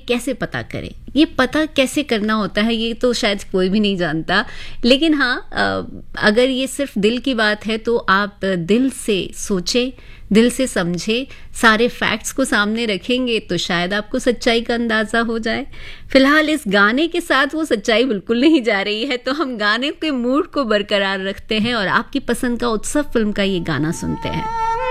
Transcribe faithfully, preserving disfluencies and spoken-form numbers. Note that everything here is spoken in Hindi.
कैसे पता करें? ये पता कैसे करना होता है ये तो शायद कोई भी नहीं जानता, लेकिन हाँ, अगर ये सिर्फ दिल की बात है तो आप दिल से सोचें, दिल से समझे, सारे फैक्ट्स को सामने रखेंगे तो शायद आपको सच्चाई का अंदाज़ा हो जाए। फिलहाल इस गाने के साथ वो सच्चाई बिल्कुल नहीं जा रही है, तो हम गाने के मूड को बरकरार रखते हैं और आपकी पसंद का उत्सव फिल्म का ये गाना सुनते हैं।